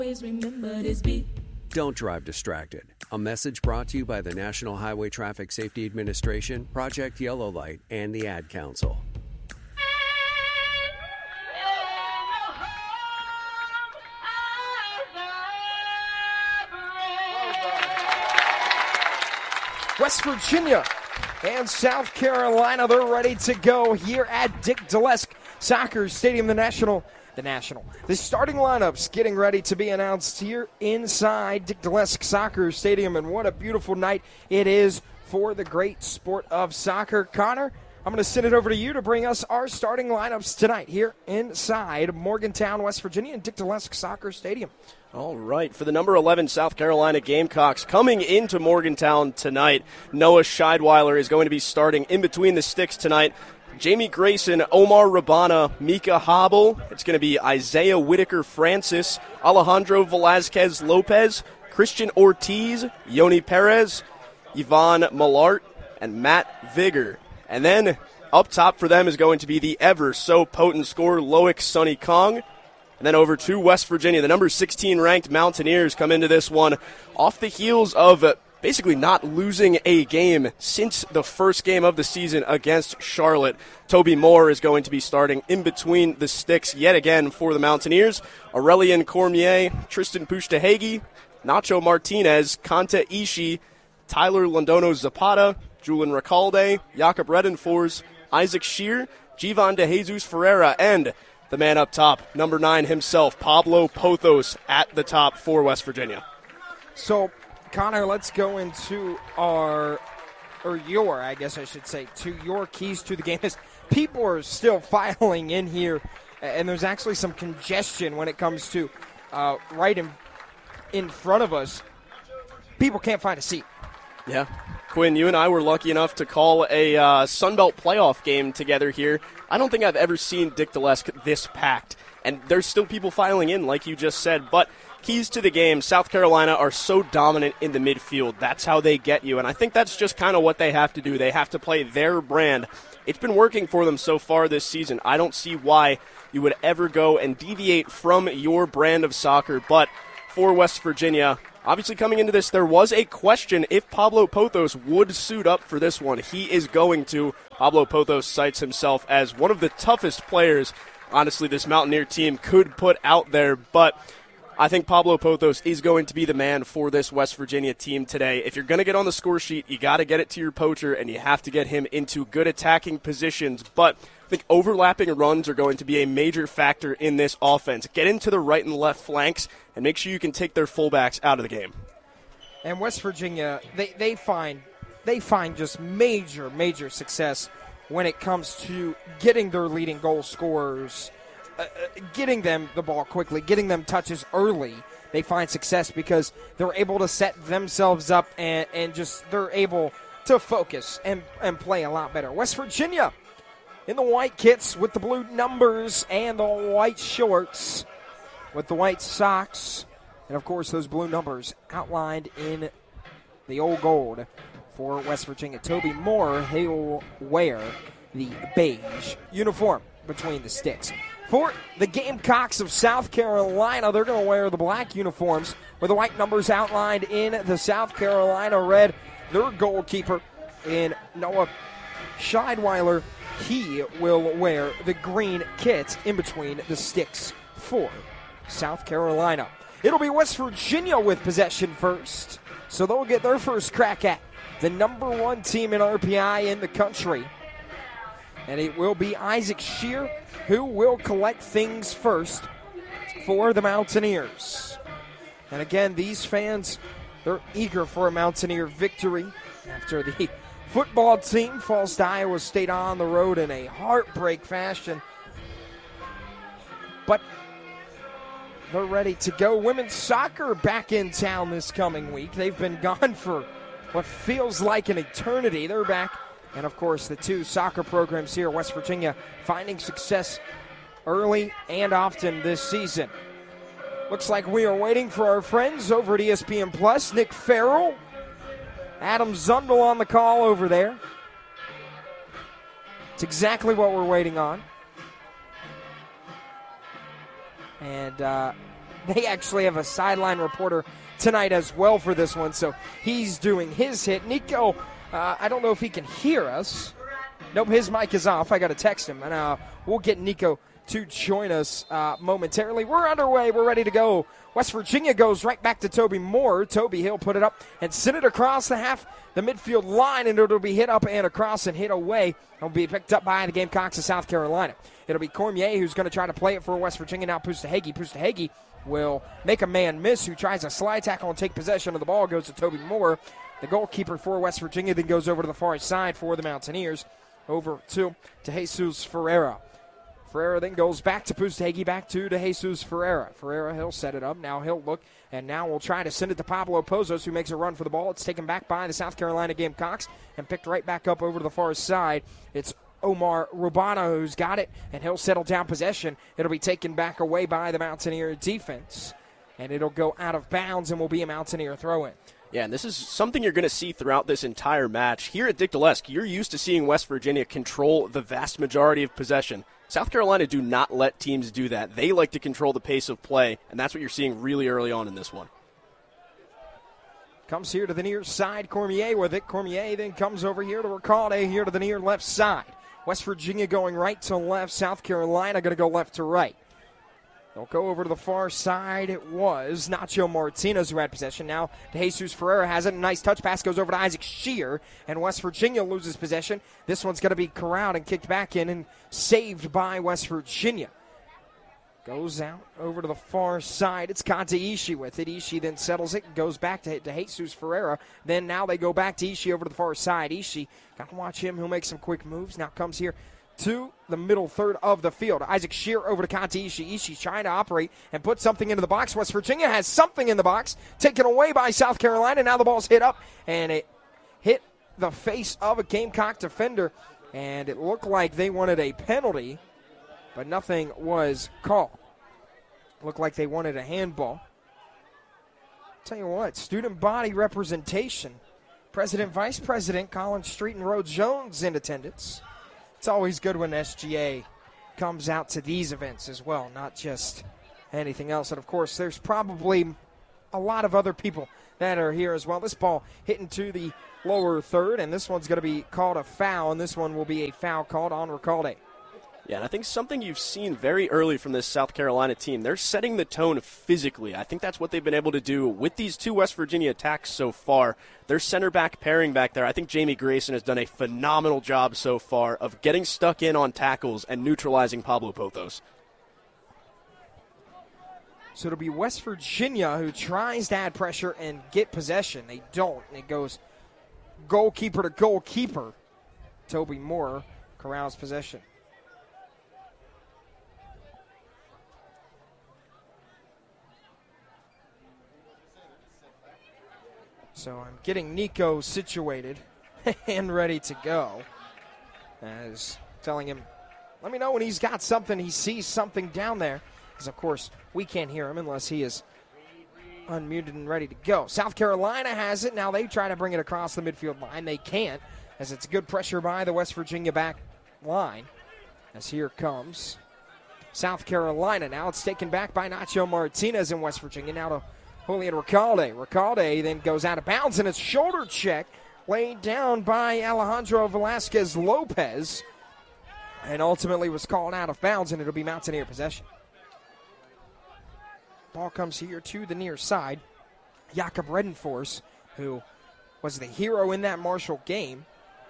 Always remember this beat. Don't drive distracted. A message brought to you by the National Highway Traffic Safety Administration, Project Yellow Light, and the Ad Council. West Virginia and South Carolina, they're ready to go here at Dick Dlesk Soccer Stadium, the starting lineups getting ready to be announced here inside Dick Dlesk Soccer Stadium, and what a beautiful night it is for the great sport of soccer. Connor, I'm going to send it over to you to bring us our starting lineups tonight here inside Morgantown, West Virginia, and Dick Dlesk Soccer Stadium. All right, for the number 11 South Carolina Gamecocks coming into Morgantown tonight, Noah Scheidweiler is going to be starting in between the sticks tonight. Jamie Grayson, Omar Rabana, Mika Hobble. It's going to be Isaiah Whitaker-Francis, Alejandro Velazquez-Lopez, Christian Ortiz, Yoni Perez, Yvonne Millart, and Matt Vigor. And then up top for them is going to be the ever so potent scorer, Loic Sonny Kong. And then over to West Virginia, the number 16 ranked Mountaineers come into this one off the heels of basically not losing a game since the first game of the season against Charlotte. Toby Moore is going to be starting in between the sticks yet again for the Mountaineers. Aurelien Cormier, Tristan Puchtahegi, Nacho Martinez, Kanta Ishii, Tyler Londono Zapata, Julian Recalde, Jakob Redenfors, Isaac Shear, Jivan De Jesus Ferreira, and the man up top, number 9 himself, Pablo Pothos, at the top for West Virginia. So, Connor, let's go into your keys to the game. As people are still filing in here, and there's actually some congestion when it comes to right in front of us. People can't find a seat. Yeah. Quinn, you and I were lucky enough to call a Sunbelt playoff game together here. I don't think I've ever seen Dick Dlesk this packed. And there's still people filing in, like you just said. But keys to the game, South Carolina are so dominant in the midfield. That's how they get you. And I think that's just kind of what they have to do. They have to play their brand. It's been working for them so far this season. I don't see why you would ever go and deviate from your brand of soccer. But for West Virginia, obviously coming into this, there was a question if Pablo Pothos would suit up for this one. He is going to. Pablo Pothos cites himself as one of the toughest players, honestly, this Mountaineer team could put out there. But I think Pablo Pothos is going to be the man for this West Virginia team today. If you're going to get on the score sheet, you got to get it to your poacher, and you have to get him into good attacking positions. But I think overlapping runs are going to be a major factor in this offense. Get into the right and left flanks and make sure you can take their fullbacks out of the game. And West Virginia, they find just major success when it comes to getting their leading goal scorers, getting them the ball quickly, getting them touches early. They find success because they're able to set themselves up and just they're able to focus and play a lot better. West Virginia in the white kits with the blue numbers and the white shorts with the white socks. And, of course, those blue numbers outlined in the old gold for West Virginia. Toby Moore, he'll wear the beige uniform between the sticks. For the Gamecocks of South Carolina, they're going to wear the black uniforms with the white numbers outlined in the South Carolina red. Their goalkeeper in Noah Scheidweiler, he will wear the green kit in between the sticks for South Carolina. It'll be West Virginia with possession first, so they'll get their first crack at the number 1 team in RPI in the country. And it will be Isaac Shear who will collect things first for the Mountaineers. And again, these fans, they're eager for a Mountaineer victory after the football team falls to Iowa State on the road in a heartbreak fashion. But they're ready to go. Women's soccer back in town this coming week. They've been gone for what feels like an eternity. They're back. And, of course, the 2 soccer programs here, West Virginia, finding success early and often this season. Looks like we are waiting for our friends over at ESPN Plus. Nick Farrell, Adam Zundel on the call over there. It's exactly what we're waiting on. And they actually have a sideline reporter tonight as well for this one, so he's doing his hit. Nico, I don't know if he can hear us. Nope, his mic is off. I got to text him, and we'll get Nico to join us momentarily. We're underway. We're ready to go. West Virginia goes right back to Toby Moore. Toby, he'll put it up and send it across the midfield line, and it'll be hit up and across and hit away. It'll be picked up by the Gamecocks of South Carolina. It'll be Cormier who's going to try to play it for West Virginia. Now Pustahegi. Pustahegi will make a man miss who tries a slide tackle and take possession of the ball. Goes to Toby Moore. The goalkeeper for West Virginia then goes over to the far side for the Mountaineers. Over to Jesus Ferreira. Ferreira then goes back to Pustahegi, back to Jesus Ferreira. Ferreira, he'll set it up. Now he'll look, and now we'll try to send it to Pablo Pozos, who makes a run for the ball. It's taken back by the South Carolina Gamecocks and picked right back up over to the far side. It's Omar Rubana who's got it, and he'll settle down possession. It'll be taken back away by the Mountaineer defense, and it'll go out of bounds and will be a Mountaineer throw-in. Yeah, and this is something you're going to see throughout this entire match. Here at Dick Dalesk, you're used to seeing West Virginia control the vast majority of possession. South Carolina do not let teams do that. They like to control the pace of play, and that's what you're seeing really early on in this one. Comes here to the near side, Cormier with it. Cormier then comes over here to Recalde here to the near left side. West Virginia going right to left. South Carolina going to go left to right. They'll go over to the far side. It was Nacho Martinez who had possession. Now Jesus Ferreira has it. A nice touch pass goes over to Isaac Shear, and West Virginia loses possession. This one's going to be corralled and kicked back in and saved by West Virginia. Goes out over to the far side. It's Kanta Ishii with it. Ishii then settles it, goes back to Jesus Ferreira. Then now they go back to Ishii over to the far side. Ishii, got to watch him. He'll make some quick moves. Now comes here to the middle third of the field. Isaac Shear over to Kanta Ishii. Ishii trying to operate and put something into the box. West Virginia has something in the box. Taken away by South Carolina. Now the ball's hit up, and it hit the face of a Gamecock defender, and it looked like they wanted a penalty, but nothing was called. Looked like they wanted a handball. Tell you what, student body representation. President, Vice President Collins Street and Rhodes Jones in attendance. It's always good when SGA comes out to these events as well, not just anything else. And, of course, there's probably a lot of other people that are here as well. This ball hitting to the lower third, and this one's going to be called a foul, and this one will be a foul called on Recalde. Yeah, and I think something you've seen very early from this South Carolina team, they're setting the tone physically. I think that's what they've been able to do with these two West Virginia attacks so far. Their center back pairing back there, I think Jamie Grayson has done a phenomenal job so far of getting stuck in on tackles and neutralizing Pablo Pozos. So it'll be West Virginia who tries to add pressure and get possession. They don't, and it goes goalkeeper to goalkeeper. Toby Moore corrals possession. So I'm getting Nico situated and ready to go. As telling him, let me know when he's got something, he sees something down there. Because, of course, we can't hear him unless he is unmuted and ready to go. South Carolina has it. Now they try to bring it across the midfield line. They can't, as it's good pressure by the West Virginia back line. As here comes South Carolina. Now it's taken back by Nacho Martinez in West Virginia. Now to Julian Recalde. Recalde then goes out of bounds, and it's shoulder check laid down by Alejandro Velasquez Lopez, and ultimately was called out of bounds, and it'll be Mountaineer possession. Ball comes here to the near side. Jakob Redenfors, who was the hero in that Marshall game,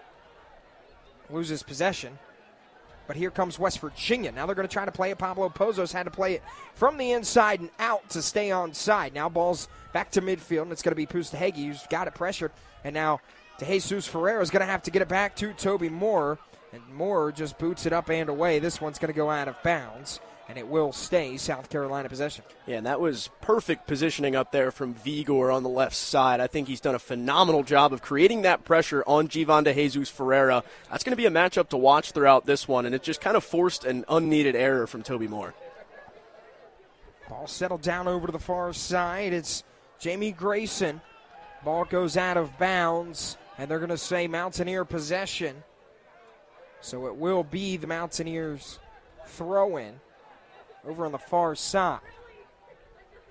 loses possession. But here comes West Virginia. Now they're going to try to play it. Pablo Pozos had to play it from the inside and out to stay on side. Now ball's back to midfield, and it's going to be Pustahegi who's got it pressured. And now Jesus Ferreira is going to have to get it back to Toby Moore. And Moore just boots it up and away. This one's going to go out of bounds, and it will stay South Carolina possession. Yeah, and that was perfect positioning up there from Vigor on the left side. I think he's done a phenomenal job of creating that pressure on Givon de Jesus Ferreira. That's going to be a matchup to watch throughout this one, and it just kind of forced an unneeded error from Toby Moore. Ball settled down over to the far side. It's Jamie Grayson. Ball goes out of bounds, and they're going to say Mountaineer possession. So it will be the Mountaineers throw-in over on the far side.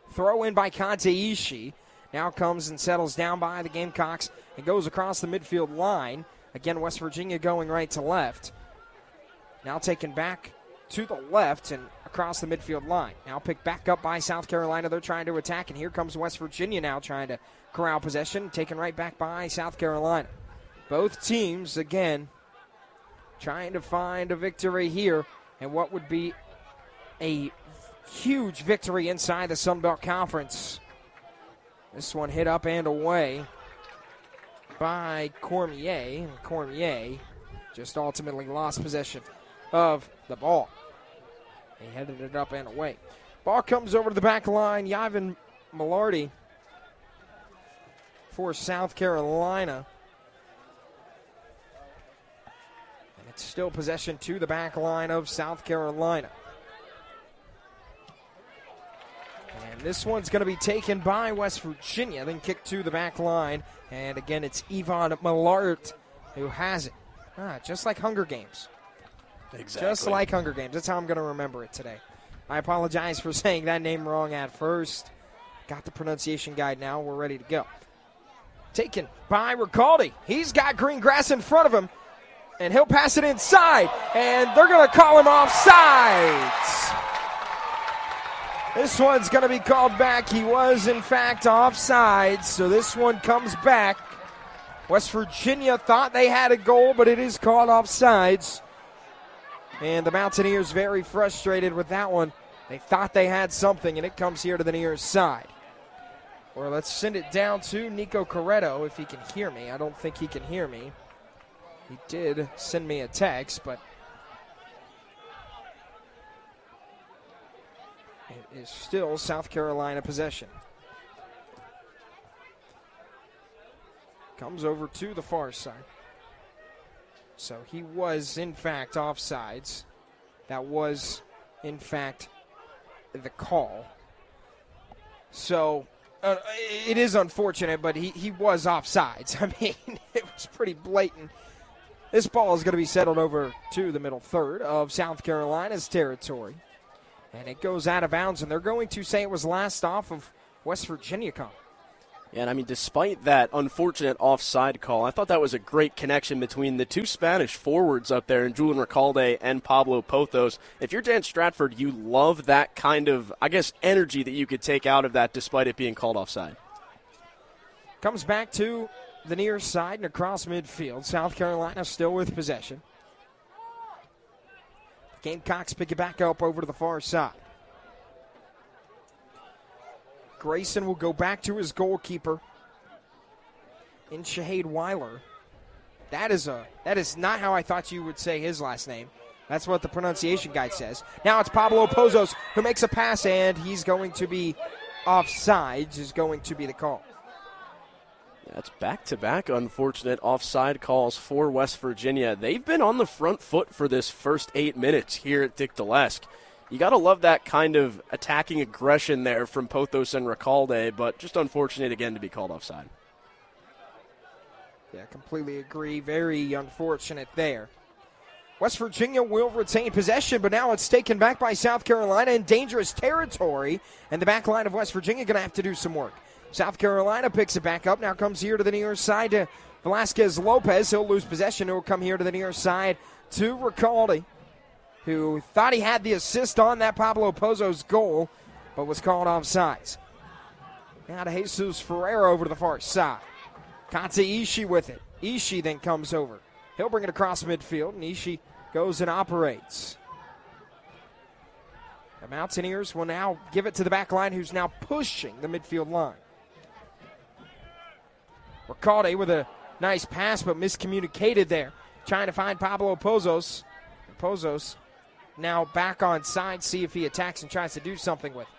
Throw in by Kante Ishii. Now comes and settles down by the Gamecocks and goes across the midfield line. Again, West Virginia going right to left. Now taken back to the left and across the midfield line. Now picked back up by South Carolina. They're trying to attack, and here comes West Virginia now trying to corral possession. Taken right back by South Carolina. Both teams, again, trying to find a victory here, and what would be a huge victory inside the Sun Belt Conference. This one hit up and away by Cormier. And Cormier just ultimately lost possession of the ball. He headed it up and away. Ball comes over to the back line. Yavin Millardi for South Carolina. And it's still possession to the back line of South Carolina. And this one's going to be taken by West Virginia, then kicked to the back line. And again, it's Yvonne Millard who has it. Just like Hunger Games. Exactly. Just like Hunger Games. That's how I'm going to remember it today. I apologize for saying that name wrong at first. Got the pronunciation guide now. We're ready to go. Taken by Ricaldi. He's got green grass in front of him, and he'll pass it inside, and they're going to call him offsides. This one's going to be called back. He was, in fact, offsides, so this one comes back. West Virginia thought they had a goal, but it is called offsides. And the Mountaineers very frustrated with that one. They thought they had something, and it comes here to the near side. Or let's send it down to Nico Corretto if he can hear me. I don't think he can hear me. He did send me a text, but it is still South Carolina possession. Comes over to the far side. So he was, in fact, offsides. That was, in fact, the call. So it is unfortunate, but he was offsides. I mean, it was pretty blatant. This ball is going to be settled over to the middle third of South Carolina's territory. And it goes out of bounds, and they're going to say it was last off of West Virginia come. Yeah, and I mean, despite that unfortunate offside call, I thought that was a great connection between the two Spanish forwards up there, Julian Ricalde and Pablo Pothos. If you're Dan Stratford, you love that kind of, I guess, energy that you could take out of that despite it being called offside. Comes back to the near side and across midfield. South Carolina still with possession. Gamecocks pick it back up over to the far side. Grayson will go back to his goalkeeper in Shahid Weiler. That is not how I thought you would say his last name. That's what the pronunciation guide says. Now it's Pablo Pozos who makes a pass, and he's going to be offsides, is going to be the call. That's back-to-back unfortunate offside calls for West Virginia. They've been on the front foot for this first 8 minutes here at Dick Deleske. You got to love that kind of attacking aggression there from Pothos and Ricalde, but just unfortunate again to be called offside. Yeah, completely agree. Very unfortunate there. West Virginia will retain possession, but now it's taken back by South Carolina in dangerous territory, and the back line of West Virginia going to have to do some work. South Carolina picks it back up, now comes here to the near side to Velasquez Lopez. He'll lose possession. He'll come here to the near side to Ricalde, who thought he had the assist on that Pablo Pozos goal, but was called offsides. Now to Jesus Ferreira over to the far side. Kante Ishii with it. Ishii then comes over. He'll bring it across midfield, and Ishii goes and operates. The Mountaineers will now give it to the back line, who's now pushing the midfield line. Ricalde with a nice pass, but miscommunicated there. Trying to find Pablo Pozos. Pozos now back on side, see if he attacks and tries to do something with it.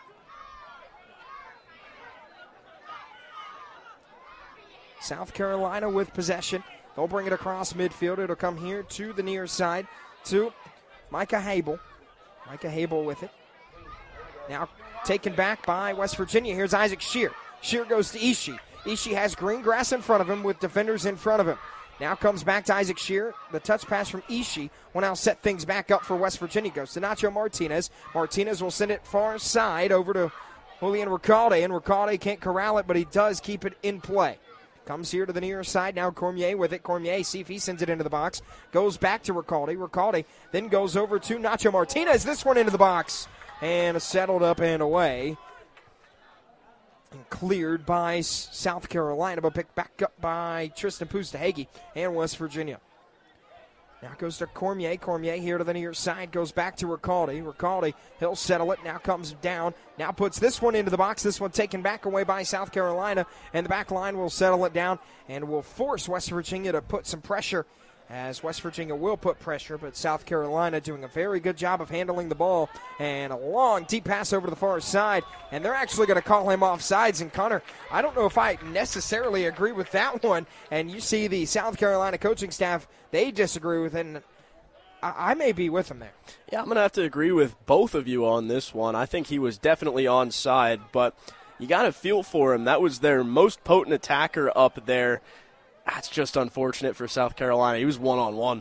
South Carolina with possession. They'll bring it across midfield. It'll come here to the near side to Micah Habel. Micah Habel with it. Now taken back by West Virginia. Here's Isaac Shear. Shear goes to Ishii. Ishii has green grass in front of him with defenders in front of him. Now comes back to Isaac Shear. The touch pass from Ishii will now set things back up for West Virginia. Goes to Nacho Martinez. Martinez will send it far side over to Julian Recalde, and Recalde can't corral it, but he does keep it in play. Comes here to the near side. Now Cormier with it. Cormier, see if he sends it into the box. Goes back to Recalde. Recalde then goes over to Nacho Martinez. This one into the box. And settled up and away. And cleared by South Carolina, but picked back up by Tristan Pustahegi and West Virginia. Now goes to Cormier. Cormier here to the near side. Goes back to Recalde. Recalde, he'll settle it. Now comes down. Now puts this one into the box. This one taken back away by South Carolina. And the back line will settle it down and will force West Virginia to put some pressure, as West Virginia will put pressure, but South Carolina doing a very good job of handling the ball. And a long, deep pass over to the far side. And they're actually going to call him offsides. And Connor, I don't know if I necessarily agree with that one. And you see the South Carolina coaching staff, they disagree with it. And I may be with them there. Yeah, I'm going to have to agree with both of you on this one. I think he was definitely onside, but you got to feel for him. That was their most potent attacker up there. That's just unfortunate for South Carolina. He was one-on-one.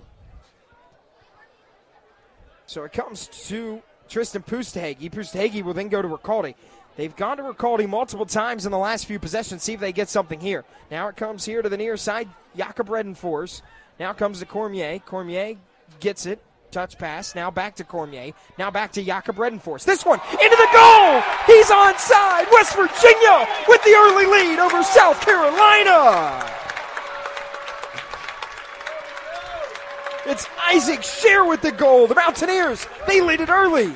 So it comes to Tristan Pustahegi. Pustahegi will then go to Recalde. They've gone to Recalde multiple times in the last few possessions. See if they get something here. Now it comes here to the near side. Jakob Redenfors. Now comes to Cormier. Cormier gets it. Touch pass. Now back to Cormier. Now back to Jakob Redenfors. This one into the goal. He's onside. West Virginia with the early lead over South Carolina. It's Isaac Scheer with the goal. The Mountaineers, they lead it early.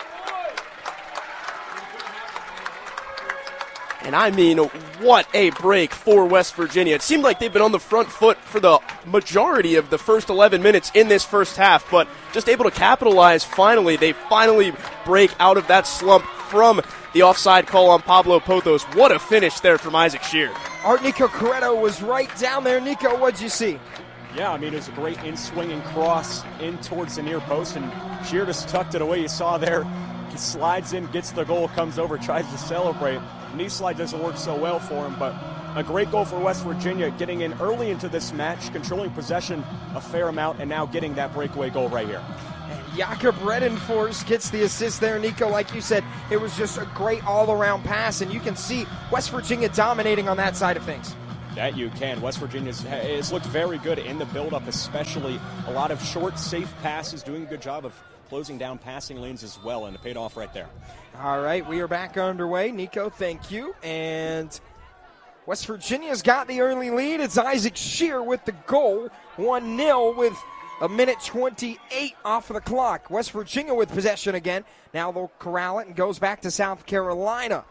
And I mean, what a break for West Virginia. It seemed like they've been on the front foot for the majority of the first 11 minutes in this first half, but just able to capitalize finally. They finally break out of that slump from the offside call on Pablo Pothos. What a finish there from Isaac Scheer. Art Nico Corretto was right down there. Nico, what'd you see? Yeah, I mean, it was a great in-swinging cross in towards the near post, and Scheer just tucked it away. You saw there, he slides in, gets the goal, comes over, tries to celebrate. Knee slide doesn't work so well for him, but a great goal for West Virginia, getting in early into this match, controlling possession a fair amount, and now getting that breakaway goal right here. And Jakob Redenfors gets the assist there. Nico, like you said, it was just a great all-around pass, and you can see West Virginia dominating on that side of things. That you can. West Virginia has looked very good in the build-up, especially a lot of short, safe passes, doing a good job of closing down passing lanes as well, and it paid off right there. All right, we are back underway. Nico, thank you. And West Virginia's got the early lead. It's Isaac Scheer with the goal, 1-0 with a minute 28 off of the clock. West Virginia with possession again. Now they'll corral it and goes back to South Carolina.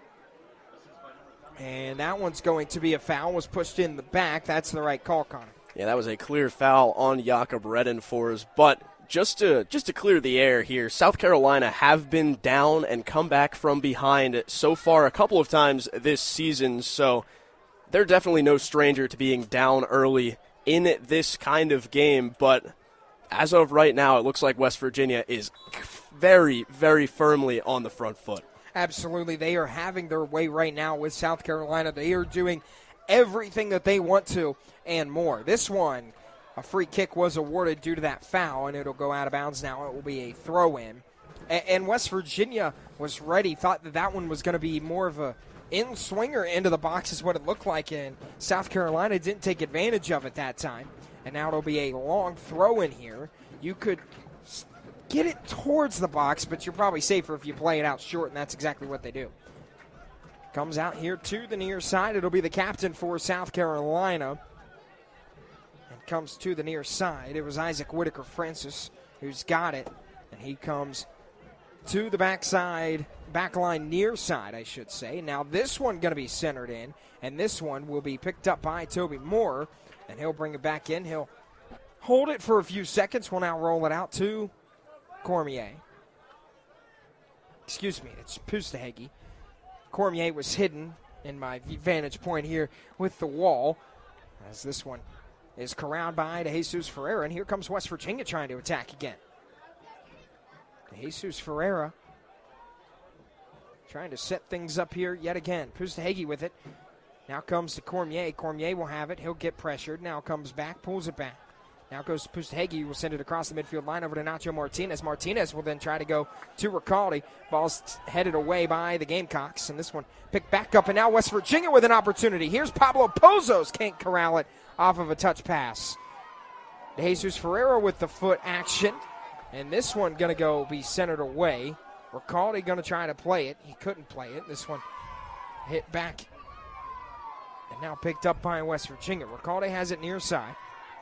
And that one's going to be a foul. Was pushed in the back. That's the right call, Connor. Yeah, that was a clear foul on Jakob Redenfors. But just to clear the air here, South Carolina have been down and come back from behind so far a couple of times this season. So they're definitely no stranger to being down early in this kind of game. But as of right now, it looks like West Virginia is very, very firmly on the front foot. Absolutely. They are having their way right now with South Carolina. They are doing everything that they want to and more. This one, a free kick was awarded due to that foul, and it'll go out of bounds now. It will be a throw-in. And West Virginia was ready, thought that one was going to be more of a in-swinger into the box is what it looked like, and South Carolina didn't take advantage of it that time. And now it'll be a long throw-in here. You could get it towards the box, but you're probably safer if you play it out short, and that's exactly what they do. Comes out here to the near side. It'll be the captain for South Carolina. And comes to the near side. It was Isaac Whitaker Francis who's got it. And he comes to the backside, backline near side, I should say. Now this one going to be centered in, and this one will be picked up by Toby Moore, and he'll bring it back in. He'll hold it for a few seconds. We'll now roll it out to Cormier. Excuse me, it's Pustahegi. Cormier was hidden in my vantage point here with the wall, as this one is corralled by DeJesus Ferreira, and here comes West Virginia trying to attack again. DeJesus Ferreira trying to set things up here yet again. Pustahegi with it. Now comes to Cormier. Cormier will have it. He'll get pressured. Now comes back, pulls it back. Now goes Pustahegi, will send it across the midfield line over to Nacho Martinez. Martinez will then try to go to Ricaldi. Ball's headed away by the Gamecocks, and this one picked back up, and now West Virginia with an opportunity. Here's Pablo Pozos, can't corral it off of a touch pass. Jesus Ferreira with the foot action, and this one going to go be centered away. Ricaldi going to try to play it. He couldn't play it. This one hit back and now picked up by West Virginia. Ricaldi has it near side.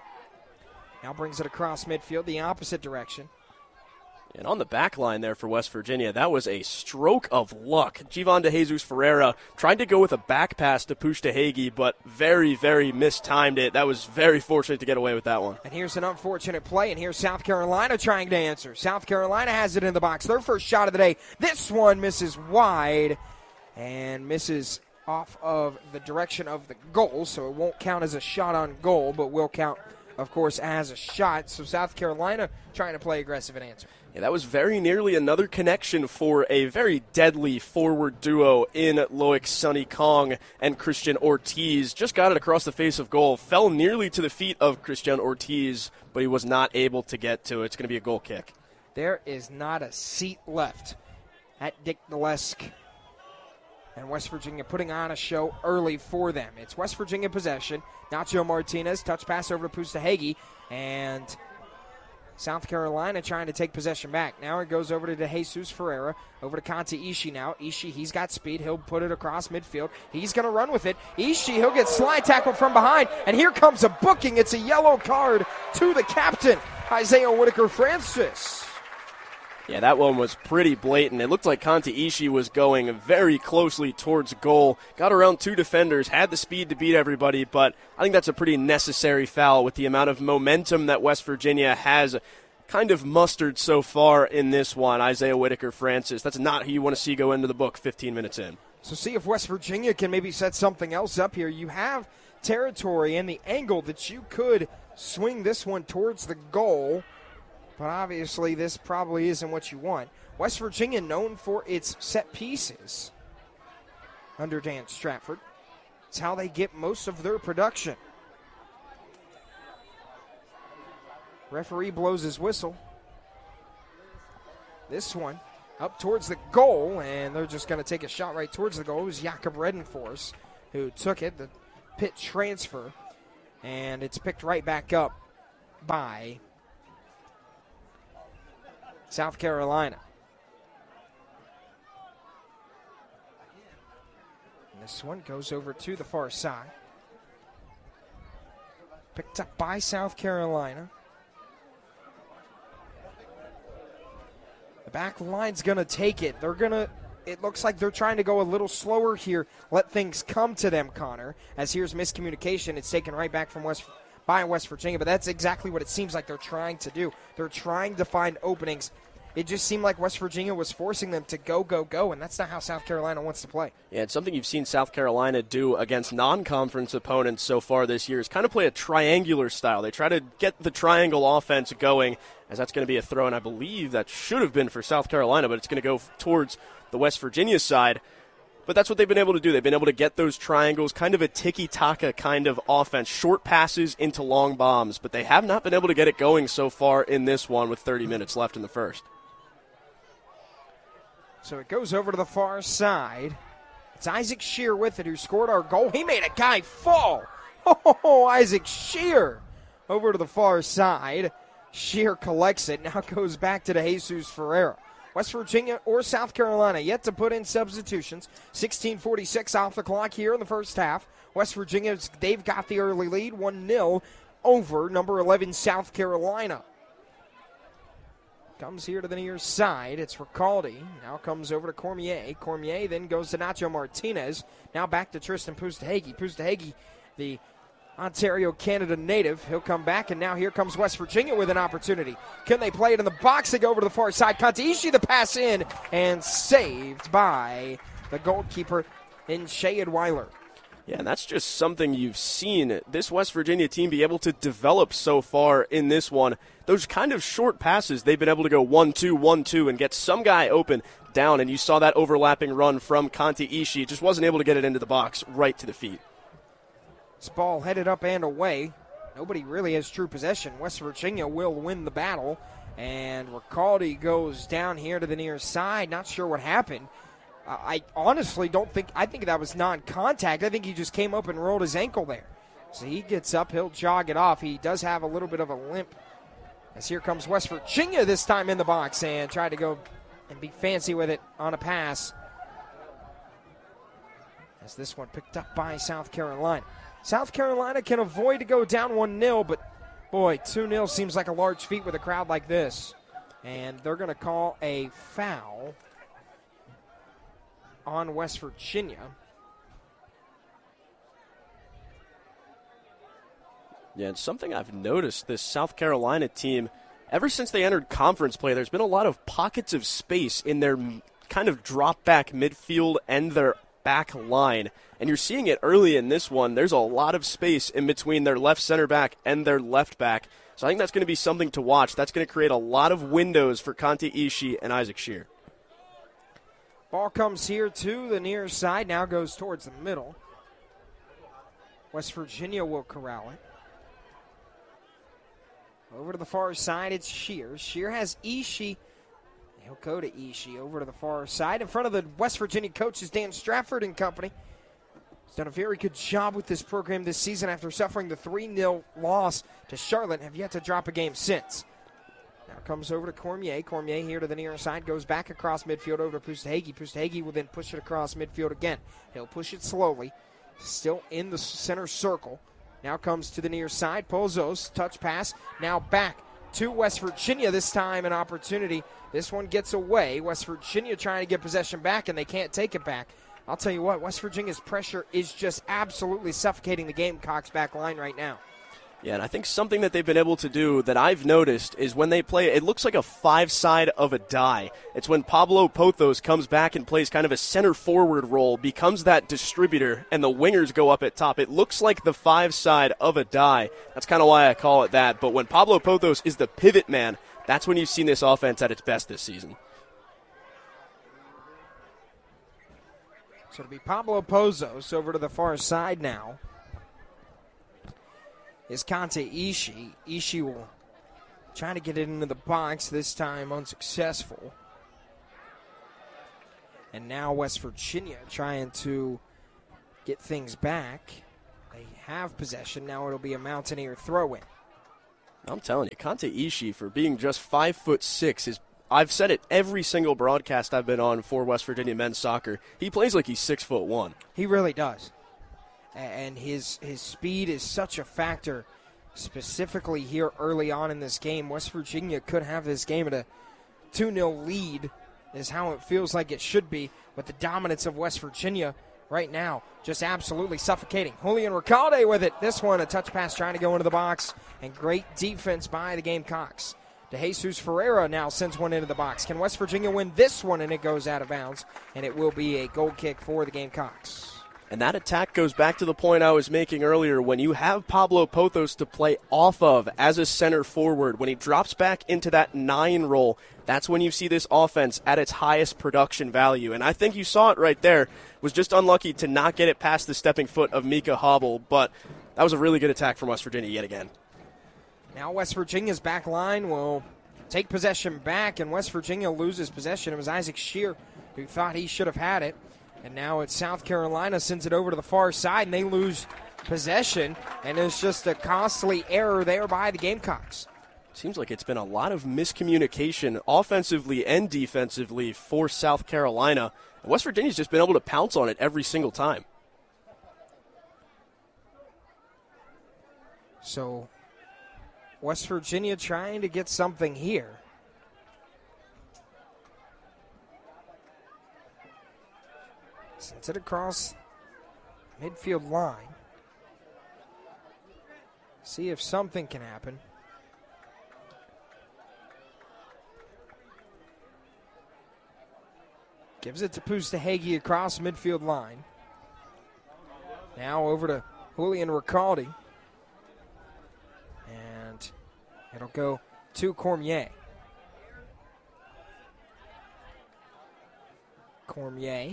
Now brings it across midfield, the opposite direction. And on the back line there for West Virginia, that was a stroke of luck. Givon de Jesus Ferreira tried to go with a back pass to Pustahegi, but very, very mistimed it. That was very fortunate to get away with that one. And here's an unfortunate play, and here's South Carolina trying to answer. South Carolina has it in the box. Their first shot of the day. This one misses wide and misses off of the direction of the goal, so it won't count as a shot on goal, but will count, of course, as a shot. So South Carolina trying to play aggressive and answer. Yeah, that was very nearly another connection for a very deadly forward duo in Loic Sonny Kong and Christian Ortiz. Just got it across the face of goal, fell nearly to the feet of Christian Ortiz, but he was not able to get to it. It's going to be a goal kick. There is not a seat left at Dick Gillespie. And West Virginia putting on a show early for them. It's West Virginia possession. Nacho Martinez, touch pass over to Pustahegi, and South Carolina trying to take possession back. Now it goes over to De Jesus Ferreira, over to Conte Ishii now. Ishii, he's got speed. He'll put it across midfield. He's going to run with it. Ishii, he'll get slide tackled from behind, and here comes a booking. It's a yellow card to the captain, Isaiah Whitaker-Francis. Yeah, that one was pretty blatant. It looked like Conte Ishii was going very closely towards goal. Got around two defenders, had the speed to beat everybody, but I think that's a pretty necessary foul with the amount of momentum that West Virginia has kind of mustered so far in this one. Isaiah Whitaker-Francis, that's not who you want to see go into the book 15 minutes in. So see if West Virginia can maybe set something else up here. You have territory and the angle that you could swing this one towards the goal, but obviously this probably isn't what you want. West Virginia known for its set pieces under Dan Stratford. It's how they get most of their production. Referee blows his whistle. This one up towards the goal, and they're just going to take a shot right towards the goal. It was Jakob Redenfors who took it, the pit transfer, and it's picked right back up by South Carolina. And this one goes over to the far side. Picked up by South Carolina. The back line's going to take it. It looks like they're trying to go a little slower here, let things come to them, Connor, as here's miscommunication. It's taken right back from West Virginia, but that's exactly what it seems like they're trying to do. They're trying to find openings. It just seemed like West Virginia was forcing them to go, and that's not how South Carolina wants to play. Yeah, it's something you've seen South Carolina do against non-conference opponents so far this year is kind of play a triangular style. They try to get the triangle offense going, as that's going to be a throw, and I believe that should have been for South Carolina, but it's going to go towards the West Virginia side. But that's what they've been able to do. They've been able to get those triangles, kind of a tiki-taka kind of offense, short passes into long bombs, but they have not been able to get it going so far in this one with 30 minutes left in the first. So it goes over to the far side. It's Isaac Shear with it, who scored our goal. He made a guy fall. Oh, Isaac Shear over to the far side. Shear collects it. Now goes back to De Jesus Ferreira. West Virginia or South Carolina yet to put in substitutions. 16:46 off the clock here in the first half. West Virginia, they've got the early lead, 1-0 over number 11 South Carolina. Comes here to the near side. It's Ricaldi. Now comes over to Cormier. Cormier then goes to Nacho Martinez. Now back to Tristan Pustahegi. Pustahegi, the Ontario, Canada native. He'll come back, and now here comes West Virginia with an opportunity. Can they play it in the box? They go over to the far side. Conte Ishii, the pass in, and saved by the goalkeeper in Shayad Weiler. Yeah, and that's just something you've seen this West Virginia team be able to develop so far in this one. Those kind of short passes, they've been able to go 1-2, 1-2, and get some guy open down, and you saw that overlapping run from Conte Ishii. Just wasn't able to get it into the box right to the feet. This ball headed up and away. nobody really has true possession. West Virginia will win the battle, and Ricaldi goes down here to the near side. Not sure what happened. I honestly don't think – I think that was non-contact. I think he just came up and rolled his ankle there. So he gets up. He'll jog it off. He does have a little bit of a limp. As here comes West Virginia this time in the box and tried to go and be fancy with it on a pass. As this one picked up by South Carolina. South Carolina can avoid to go down 1-0, but boy, 2-0 seems like a large feat with a crowd like this. And they're going to call a foul on West Virginia. Yeah, and something I've noticed, this South Carolina team, ever since they entered conference play, there's been a lot of pockets of space in their kind of drop-back midfield and their back line. And you're seeing it early in this one. There's a lot of space in between their left center back and their left back. So I think that's going to be something to watch. That's going to create a lot of windows for Conte Ishii and Isaac Shear. Ball comes here to the near side, now goes towards the middle. West Virginia will corral it. Over to the far side, it's Shear. Shear has Ishii. He'll go to Ishii over to the far side. In front of the West Virginia coaches, Dan Stratford and company. He's done a very good job with this program this season after suffering the 3-0 loss to Charlotte and have yet to drop a game since. Now comes over to Cormier. Cormier here to the near side, goes back across midfield over to Pustahegi. Pustahegi will then push it across midfield again. He'll push it slowly, still in the center circle. Now comes to the near side. Pozos, touch pass, now back to West Virginia, this time an opportunity. This one gets away. West Virginia trying to get possession back, and they can't take it back. I'll tell you what, West Virginia's pressure is just absolutely suffocating the Gamecocks back line right now. Yeah, and I think something that they've been able to do that I've noticed is when they play, it looks like a five-side of a die. It's when Pablo Pothos comes back and plays kind of a center forward role, becomes that distributor, and the wingers go up at top. It looks like the five-side of a die. That's kind of why I call it that. But when Pablo Pothos is the pivot man, that's when you've seen this offense at its best this season. So it'll be Pablo Pozos over to the far side now. Is Conte Ishii. Ishii will try to get it into the box, this time unsuccessful. And now West Virginia trying to get things back. They have possession. Now it'll be a Mountaineer throw-in. I'm telling you, Conte Ishii, for being just 5'6", is. I've said it every single broadcast I've been on for West Virginia men's soccer. He plays like he's 6'1". He really does. And his speed is such a factor, specifically here early on in this game. West Virginia could have this game at a 2-0 lead, is how it feels like it should be, with the dominance of West Virginia right now just absolutely suffocating. Julian Ricalde with it. This one, a touch pass trying to go into the box, and great defense by the Gamecocks. DeJesus Ferreira now sends one into the box. Can West Virginia win this one? And it goes out of bounds, and it will be a goal kick for the Gamecocks. And that attack goes back to the point I was making earlier. When you have Pablo Pothos to play off of as a center forward, when he drops back into that 9 role, that's when you see this offense at its highest production value. And I think you saw it right there. Was just unlucky to not get it past the stepping foot of Mika Hobble, but that was a really good attack from West Virginia yet again. Now West Virginia's back line will take possession back, and West Virginia loses possession. It was Isaac Shear who thought he should have had it. And now it's South Carolina, sends it over to the far side, and they lose possession. And it's just a costly error there by the Gamecocks. Seems like it's been a lot of miscommunication offensively and defensively for South Carolina. And West Virginia's just been able to pounce on it every single time. So West Virginia trying to get something here. Sends it across midfield line. See if something can happen. Gives it to Pustahegi across midfield line. Now over to Julian Ricalde. And it'll go to Cormier. Cormier.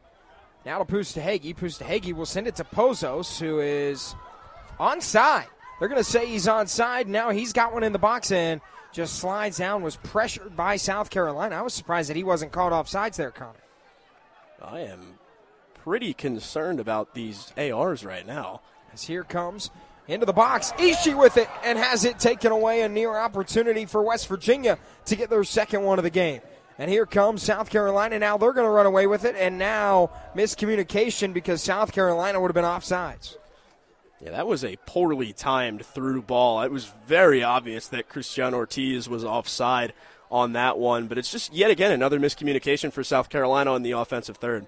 Now to Pustahegi. Pustahegi will send it to Pozos, who is onside. They're going to say he's onside. Now he's got one in the box and just slides down, was pressured by South Carolina. I was surprised that he wasn't caught offsides there, Connor. I am pretty concerned about these ARs right now. As here comes into the box, Ishii with it and has it taken away. A near opportunity for West Virginia to get their second one of the game. And here comes South Carolina. Now they're going to run away with it. And now miscommunication because South Carolina would have been offsides. Yeah, that was a poorly timed through ball. It was very obvious that Christian Ortiz was offside on that one. But it's just, yet again, another miscommunication for South Carolina on the offensive third.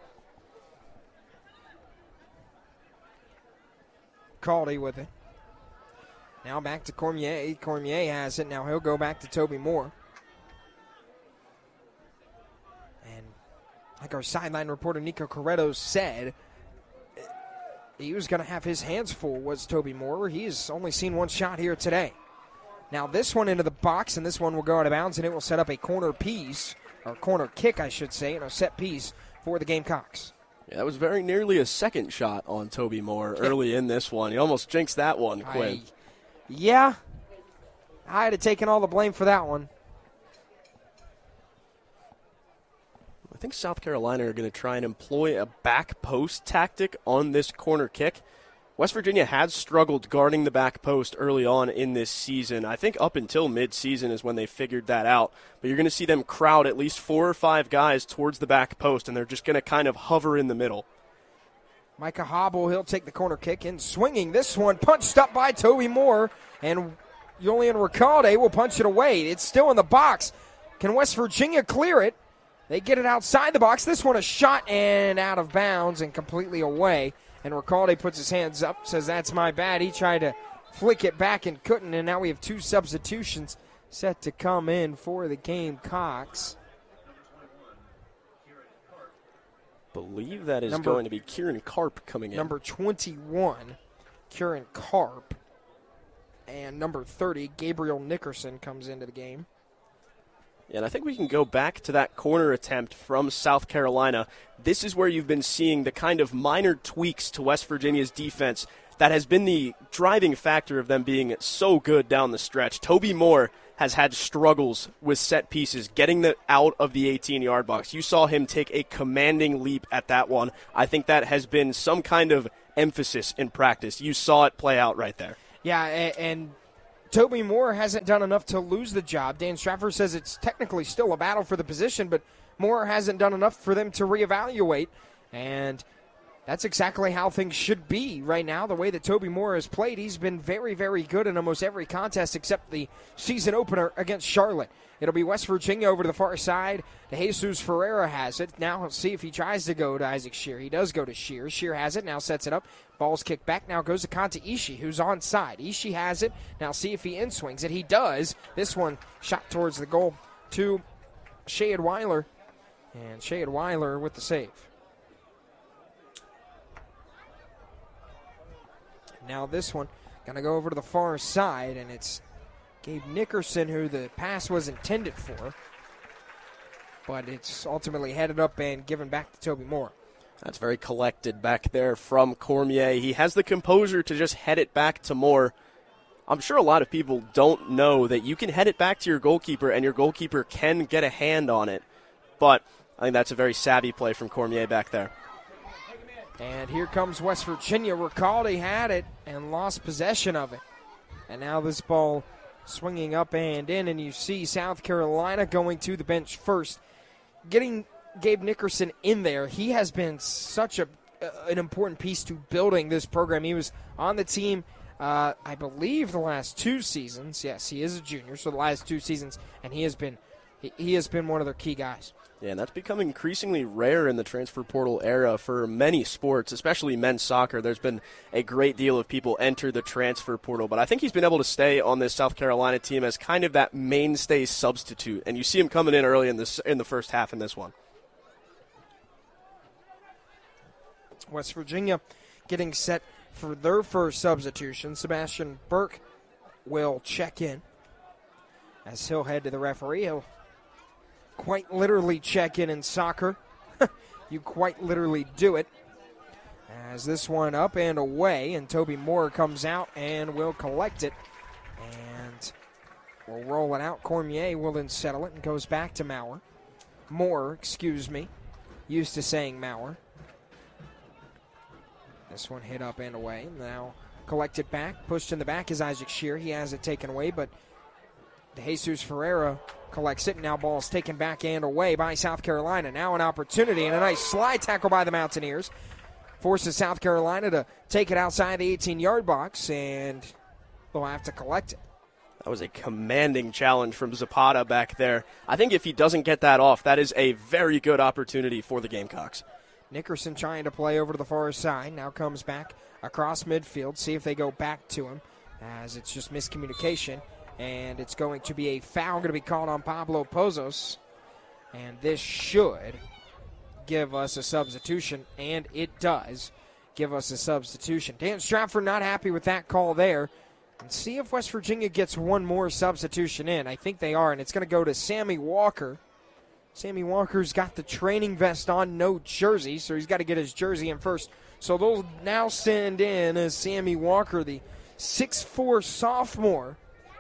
Caldy with it. Now back to Cormier. Cormier has it. Now he'll go back to Toby Moore. And like our sideline reporter Nico Corretto said, he was going to have his hands full, was Toby Moore. He's only seen one shot here today. Now this one into the box, and this one will go out of bounds, and it will set up a corner piece, or corner kick, I should say, and a set piece for the Gamecocks. Yeah, that was very nearly a second shot on Toby Moore early in this one. He almost jinxed that one, Quinn. Yeah, I had taken all the blame for that one. I think South Carolina are going to try and employ a back post tactic on this corner kick. West Virginia has struggled guarding the back post early on in this season. I think up until mid-season is when they figured that out. But you're going to see them crowd at least 4 or 5 guys towards the back post, and they're just going to kind of hover in the middle. Micah Hobble, he'll take the corner kick and swinging this one, punched up by Toby Moore, and Julian Ricalde will punch it away. It's still in the box. Can West Virginia clear it? They get it outside the box. This one a shot and out of bounds and completely away. And Ricalde puts his hands up, says, that's my bad. He tried to flick it back and couldn't, and now we have 2 substitutions set to come in for the Gamecocks. Believe that is going to be Kieran Karp coming in. Number 21, Kieran Karp. And number 30, Gabriel Nickerson comes into the game. Yeah, and I think we can go back to that corner attempt from South Carolina. This is where you've been seeing the kind of minor tweaks to West Virginia's defense that has been the driving factor of them being so good down the stretch. Toby Moore has had struggles with set pieces, getting it out of the 18-yard box. You saw him take a commanding leap at that one. I think that has been some kind of emphasis in practice. You saw it play out right there. Yeah, and Toby Moore hasn't done enough to lose the job. Dan Stratford says it's technically still a battle for the position, but Moore hasn't done enough for them to reevaluate. And that's exactly how things should be right now. The way that Toby Moore has played, he's been very, very good in almost every contest except the season opener against Charlotte. It'll be West Virginia over to the far side. De Jesus Ferreira has it. Now let's see if he tries to go to Isaac Shear. He does go to Shear. Shear has it. Now sets it up. Ball's kicked back. Now goes to Kanta Ishii, who's onside. Ishii has it. Now see if he in-swings it. He does. This one shot towards the goal to Shayad Weiler. And Shayad Weiler with the save. Now this one going to go over to the far side, and it's Gabe Nickerson who the pass was intended for. But it's ultimately headed up and given back to Toby Moore. That's very collected back there from Cormier. He has the composure to just head it back to Moore. I'm sure a lot of people don't know that you can head it back to your goalkeeper, and your goalkeeper can get a hand on it. But I think that's a very savvy play from Cormier back there. And here comes West Virginia. Ricalde had it and lost possession of it. And now this ball swinging up and in, and you see South Carolina going to the bench first. Getting Gabe Nickerson in there, he has been such an important piece to building this program. He was on the team, I believe, the last 2 seasons. Yes, he is a junior, so the last 2 seasons, and he has been one of their key guys. Yeah, and that's becoming increasingly rare in the transfer portal era for many sports, especially men's soccer. There's been a great deal of people enter the transfer portal, but I think he's been able to stay on this South Carolina team as kind of that mainstay substitute, and you see him coming in early in the first half in this one. West Virginia getting set for their first substitution. Sebastian Burke will check in as he'll head to the referee. He'll quite literally check in soccer. You quite literally do it. As this one up and away, and Toby Moore comes out and will collect it. And we'll roll it out. Cormier will then settle it and goes back to Maurer. Moore, excuse me. Used to saying Maurer. This one hit up and away. Now collected back. Pushed in the back is Isaac Shear. He has it taken away, but Jesus Ferreira collects it. Now ball's taken back and away by South Carolina. Now an opportunity and a nice slide tackle by the Mountaineers. Forces South Carolina to take it outside the 18-yard box, and they'll have to collect it. That was a commanding challenge from Zapata back there. I think if he doesn't get that off, that is a very good opportunity for the Gamecocks. Nickerson trying to play over to the far side. Now comes back across midfield. See if they go back to him, as it's just miscommunication. And it's going to be a foul going to be called on Pablo Pozos. And this should give us a substitution, and it does give us a substitution. Dan Stratford not happy with that call there. And see if West Virginia gets one more substitution in. I think they are, and it's going to go to Sammy Walker. Sammy Walker's got the training vest on, no jersey, so he's got to get his jersey in first. So they'll now send in as Sammy Walker, the 6'4 sophomore,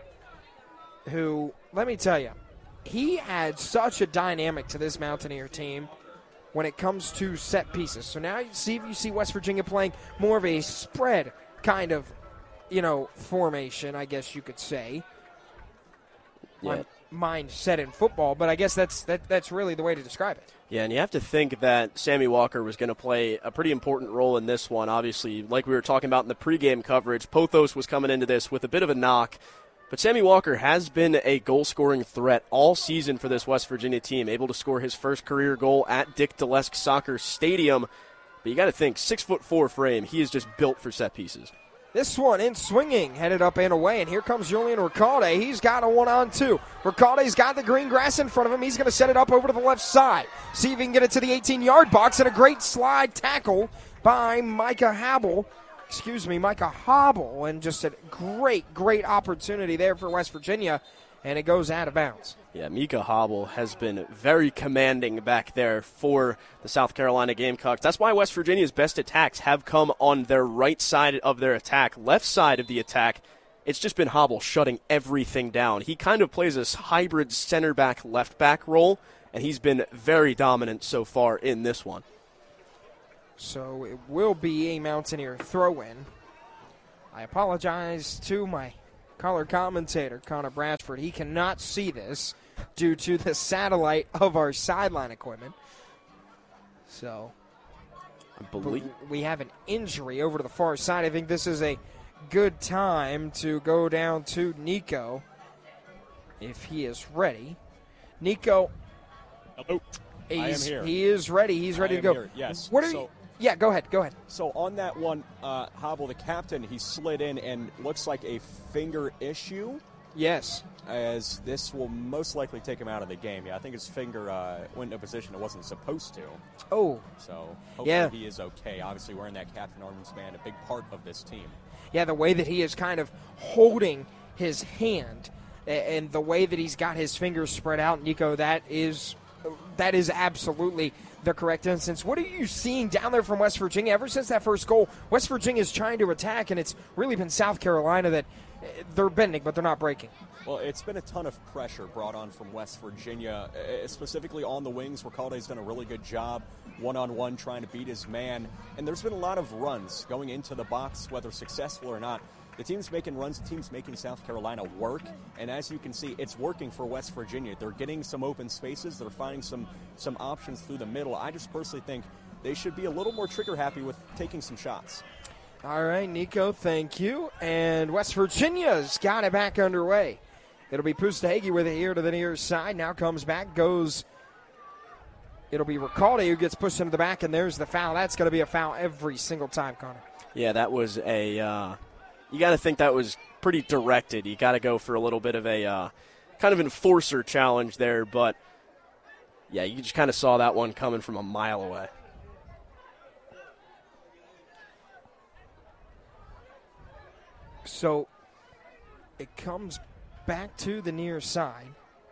who, let me tell you, he adds such a dynamic to this Mountaineer team when it comes to set pieces. So now you see West Virginia playing more of a spread kind of, formation, I guess you could say. Yeah. Mindset in football, but I guess that's really the way to describe it. Yeah, and you have to think that Sammy Walker was going to play a pretty important role in this one. Obviously, like we were talking about in the pregame coverage, Pothos was coming into this with a bit of a knock. But Sammy Walker has been a goal-scoring threat all season for this West Virginia team, able to score his first career goal at Dick Delesk Soccer Stadium. But you got to think, 6'4" frame, he is just built for set pieces. This one in swinging, headed up and away, and here comes Julian Recalde. He's got a 1-on-2. Recalde's got the green grass in front of him. He's going to set it up over to the left side. See if he can get it to the 18-yard box, and a great slide tackle by Micah Hobble, and just a great opportunity there for West Virginia, and it goes out of bounds. Yeah, Micah Hobble has been very commanding back there for the South Carolina Gamecocks. That's why West Virginia's best attacks have come on their right side of their attack. Left side of the attack, it's just been Hobble shutting everything down. He kind of plays this hybrid center back, left back role, and he's been very dominant so far in this one. So it will be a Mountaineer throw-in. I apologize to my color commentator, Connor Bradford. He cannot see this due to the satellite of our sideline equipment. So I believe we have an injury over to the far side. I think this is a good time to go down to Nico if he is ready. Nico. Hello. I am here. He is ready. He's ready to go. Here. Yes. What are you? Yeah, go ahead. So on that one, Hobble, the captain, he slid in and looks like a finger issue. Yes. As this will most likely take him out of the game. Yeah, I think his finger went in a position it wasn't supposed to. Oh. So hopefully he is okay. Obviously wearing that captain armband, a big part of this team. Yeah, the way that he is kind of holding his hand and the way that he's got his fingers spread out, Nico, that is absolutely the correct instance. What are you seeing down there from West Virginia? Ever since that first goal, West Virginia is trying to attack, and it's really been South Carolina that they're bending, but they're not breaking. Well, it's been a ton of pressure brought on from West Virginia, specifically on the wings. Recalde's done a really good job one-on-one trying to beat his man, and there's been a lot of runs going into the box, whether successful or not. The team's making runs, the team's making South Carolina work, and as you can see, it's working for West Virginia. They're getting some open spaces, they're finding some options through the middle. I just personally think they should be a little more trigger-happy with taking some shots. All right, Nico, thank you. And West Virginia's got it back underway. It'll be Pustahegi with it here to the near side. Now comes back, goes. It'll be Recalde who gets pushed into the back, and there's the foul. That's going to be a foul every single time, Connor. Yeah, that was a you got to think that was pretty directed. You got to go for a little bit of a kind of enforcer challenge there, but yeah, you just kind of saw that one coming from a mile away. So it comes back to the near side.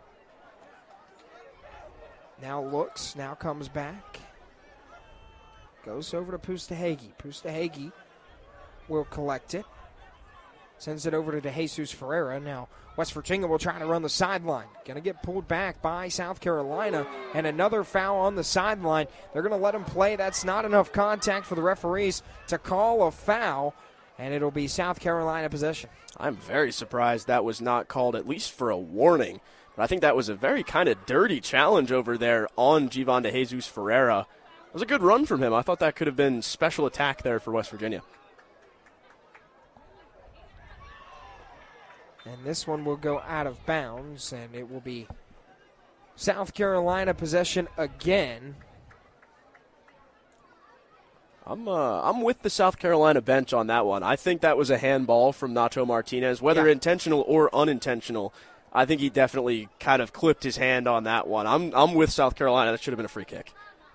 Now looks, now comes back. Goes over to Pustahegi. Pustahegi will collect it. Sends it over to DeJesus Ferreira. Now, West Virginia will try to run the sideline. Going to get pulled back by South Carolina. And another foul on the sideline. They're going to let him play. That's not enough contact for the referees to call a foul. And it'll be South Carolina possession. I'm very surprised that was not called, at least for a warning. But I think that was a very kind of dirty challenge over there on Givon DeJesus Ferreira. It was a good run from him. I thought that could have been special attack there for West Virginia. And this one will go out of bounds, and it will be South Carolina possession again. I'm with the South Carolina bench on that one. I think that was a handball from Nacho Martinez, whether intentional or unintentional. I think he definitely kind of clipped his hand on that one. I'm with South Carolina. That should have been a free kick.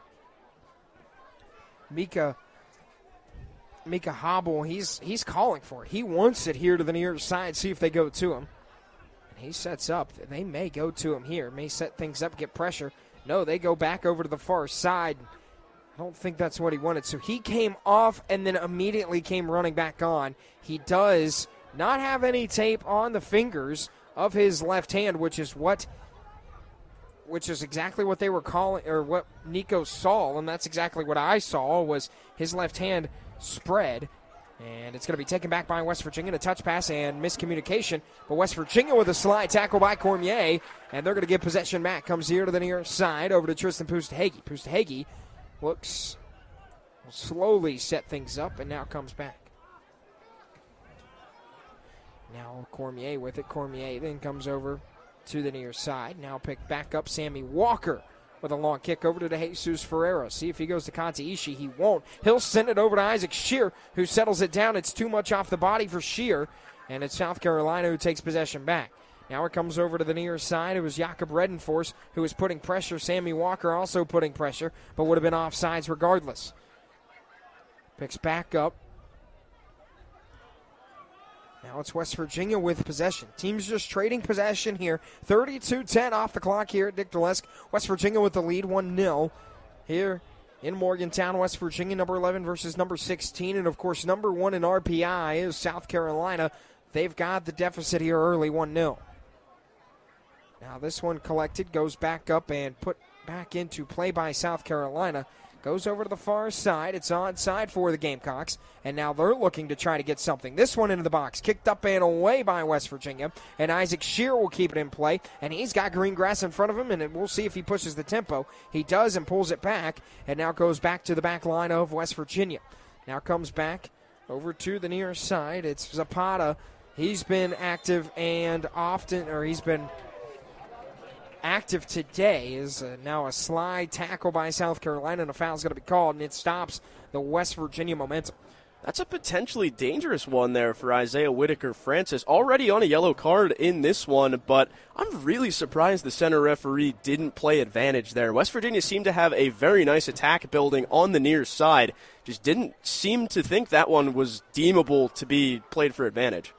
Mika Hobble, he's calling for it. He wants it here to the near side, see if they go to him. And he sets up. They may go to him here, may set things up, get pressure. No, they go back over to the far side. I don't think that's what he wanted. So he came off and then immediately came running back on. He does not have any tape on the fingers of his left hand, which is exactly what they were calling, or what Nico saw, and that's exactly what I saw, was his left hand spread. And it's going to be taken back by West Virginia. A touch pass and miscommunication. But West Virginia with a slide tackle by Cormier, and they're going to get possession back. Comes here to the near side over to Tristan Pustahegi. Pustahegi will slowly set things up, and now comes back. Now Cormier with it. Cormier then comes over to the near side. Now picked back up Sammy Walker with a long kick over to DeJesus Ferreira. See if he goes to Conte Ishii. He won't. He'll send it over to Isaac Shear, who settles it down. It's too much off the body for Shear, and it's South Carolina who takes possession back. Now it comes over to the near side. It was Jakob Redenforce who was putting pressure. Sammy Walker also putting pressure, but would have been offsides regardless. Picks back up. Now it's West Virginia with possession. Teams just trading possession here. 32-10 off the clock here at Dick Dlesk. West Virginia with the lead, 1-0 here in Morgantown. West Virginia, number 11 versus number 16. And, of course, number 1 in RPI is South Carolina. They've got the deficit here early, 1-0. Now this one collected, goes back up and put back into play by South Carolina. Goes over to the far side. It's onside for the Gamecocks. And now they're looking to try to get something. This one into the box. Kicked up and away by West Virginia. And Isaac Shear will keep it in play. And he's got green grass in front of him. And we'll see if he pushes the tempo. He does and pulls it back. And now goes back to the back line of West Virginia. Now comes back over to the near side. It's Zapata. He's been active and often, or he's been active today. Is now a slide tackle by South Carolina, and a foul is going to be called, and it stops the West Virginia momentum. That's a potentially dangerous one there for Isaiah Whitaker-Francis. Already on a yellow card in this one, but I'm really surprised the center referee didn't play advantage there. West Virginia seemed to have a very nice attack building on the near side. Just didn't seem to think that one was deemable to be played for advantage.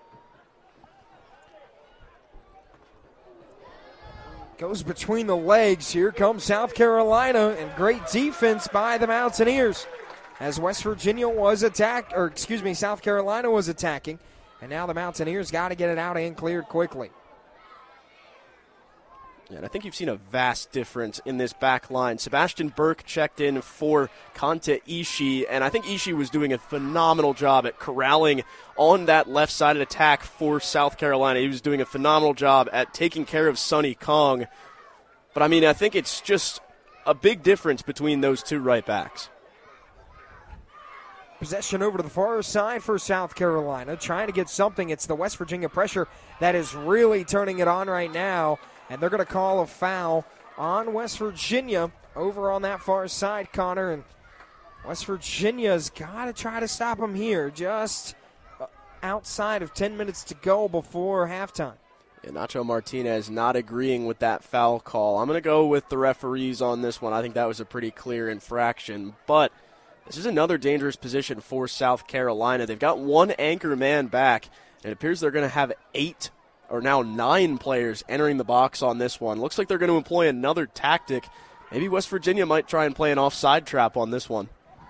Goes between the legs. Here comes South Carolina, and great defense by the Mountaineers as West Virginia was South Carolina was attacking, and now the Mountaineers got to get it out and cleared quickly. Yeah, and I think you've seen a vast difference in this back line. Sebastian Burke checked in for Conte Ishii, and I think Ishii was doing a phenomenal job at corralling on that left-sided attack for South Carolina. He was doing a phenomenal job at taking care of Sonny Kong. But, I mean, I think it's just a big difference between those two right backs. Possession over to the far side for South Carolina, trying to get something. It's the West Virginia pressure that is really turning it on right now. And they're going to call a foul on West Virginia over on that far side, Connor. And West Virginia's got to try to stop them here, just outside of 10 minutes to go before halftime. Yeah, Nacho Martinez not agreeing with that foul call. I'm going to go with the referees on this one. I think that was a pretty clear infraction. But this is another dangerous position for South Carolina. They've got one anchor man back, and it appears they're going to have 9 players entering the box on this one. Looks like they're going to employ another tactic. Maybe West Virginia might try and play an offside trap on this one.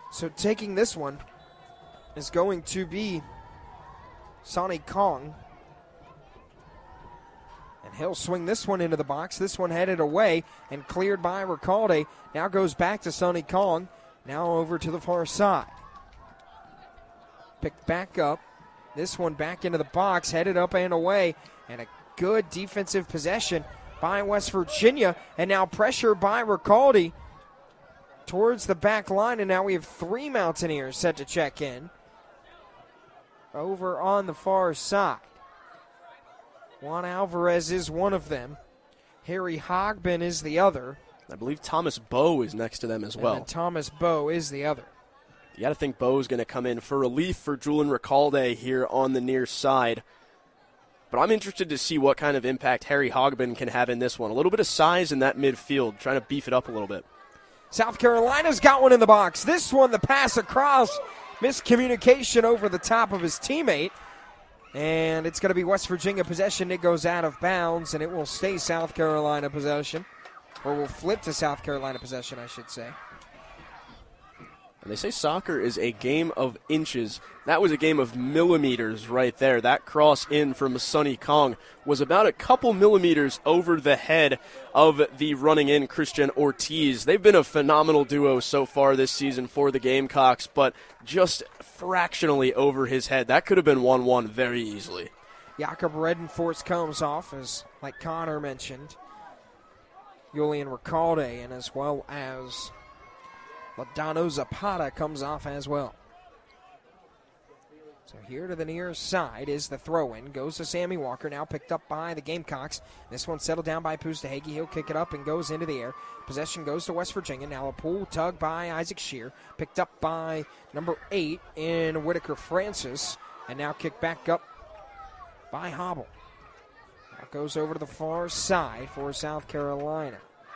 So taking this one is going to be Sonny Kong. And he'll swing this one into the box. This one headed away and cleared by Recalde. Now goes back to Sonny Kong. Now over to the far side. Picked back up. This one back into the box, headed up and away. And a good defensive possession by West Virginia. And now pressure by Recalde towards the back line. And now we have 3 Mountaineers set to check in. Over on the far side. Juan Alvarez is one of them. Harry Hogbin is the other. I believe Thomas Bowe is next to them as well. And Thomas Bowe is the other. You got to think Bowe's going to come in for relief for Julian Recalde here on the near side. But I'm interested to see what kind of impact Harry Hogbin can have in this one. A little bit of size in that midfield, trying to beef it up a little bit. South Carolina's got one in the box. This one, the pass across. Miscommunication over the top of his teammate. And it's going to be West Virginia possession. It goes out of bounds, and it will stay South Carolina possession. Or will flip to South Carolina possession, I should say. And they say soccer is a game of inches. That was a game of millimeters right there. That cross in from Sonny Kong was about a couple millimeters over the head of the running in Christian Ortiz. They've been a phenomenal duo so far this season for the Gamecocks, but just fractionally over his head. That could have been 1-1 very easily. Jakob Redenforth comes off, as like Connor mentioned. Julian Recalde, and as well as Ladano Zapata comes off as well. So here to the near side is the throw-in. Goes to Sammy Walker, now picked up by the Gamecocks. This one settled down by Pustahegi. He'll kick it up and goes into the air. Possession goes to West Virginia. Now a pull tug by Isaac Shear. Picked up by number 8 in Whitaker Francis. And now kicked back up by Hobble. Now goes over to the far side for South Carolina.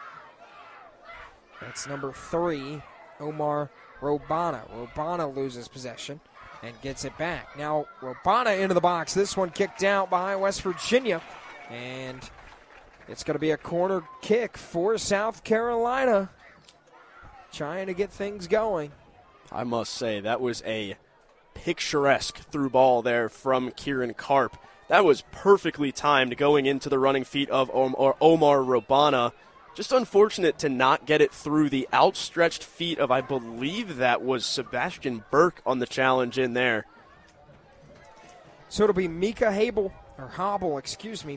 That's number 3, Omar Robana. Robana loses possession and gets it back. Now Robana into the box. This one kicked out by West Virginia. And it's going to be a corner kick for South Carolina. Trying to get things going. I must say, that was a picturesque through ball there from Kieran Karp. That was perfectly timed going into the running feet of Omar Robana. Just unfortunate to not get it through the outstretched feet of, I believe that was Sebastian Burke on the challenge in there. So it'll be Mika Hobble,